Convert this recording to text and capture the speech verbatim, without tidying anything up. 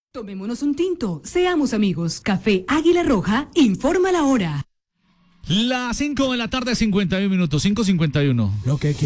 Tomémonos un tinto, seamos amigos. Café Águila Roja, informa la hora. Las cinco de la tarde, cincuenta y uno minutos, cinco cincuenta y uno. Lo que